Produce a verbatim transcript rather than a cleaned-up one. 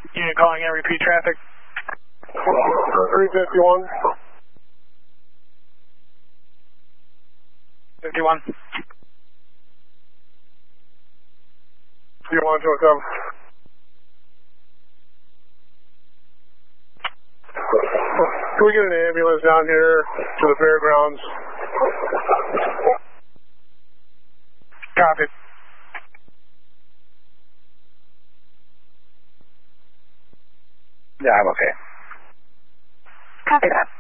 Unit calling in, repeat traffic. three fifty-one. fifty-one. fifty-one, two oh seven. Can we get an ambulance down here to the fairgrounds? Copy. Yeah, I'm okay. Copy that.